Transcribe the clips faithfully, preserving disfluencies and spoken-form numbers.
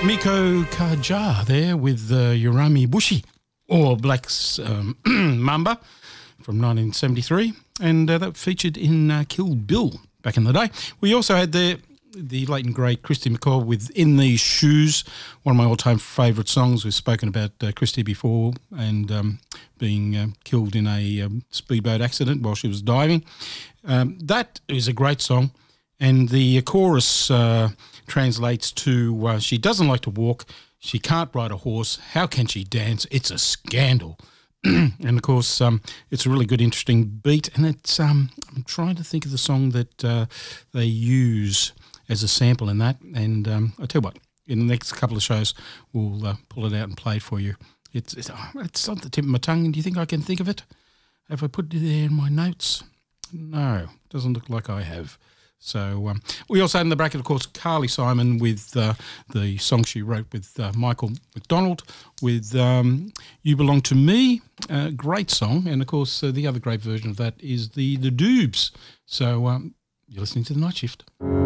Miko Kaja there with uh, Yorami Bushi, or Black's um, Mamba from nineteen seventy-three, and uh, that featured in uh, Kill Bill back in the day. We also had the the late and great Christy McCall with In These Shoes, one of my all-time favourite songs. We've spoken about uh, Christy before and um, being uh, killed in a um, speedboat accident while she was diving. Um, that is a great song, and the chorus uh, translates to uh, she doesn't like to walk, she can't ride a horse, how can she dance, it's a scandal. And of course um, it's a really good, interesting beat, and it's um, I'm trying to think of the song that uh, they use as a sample in that, and um, I tell you what, in the next couple of shows we'll uh, pull it out and play it for you. It's, it's, it's on the tip of my tongue. Do you think I can think of it? Have I put it there in my notes? No, doesn't look like I have. So um, we also had in the bracket, of course, Carly Simon with uh, the song she wrote with uh, Michael McDonald with um, You Belong to Me, uh, great song. And, of course, uh, the other great version of that is the, the Doobs. So um, you're listening to The Night Shift.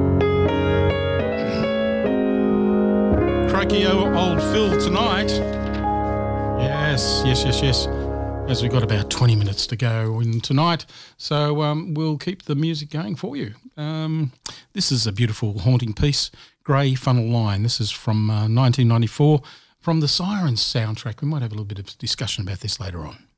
Crikey, old Phil tonight. Yes, yes, yes, yes. As we've got about twenty minutes to go in tonight, so um, we'll keep the music going for you. Um, this is a beautiful, haunting piece, Grey Funnel Line. This is from uh, nineteen ninety-four, from the Sirens soundtrack. We might have a little bit of discussion about this later on.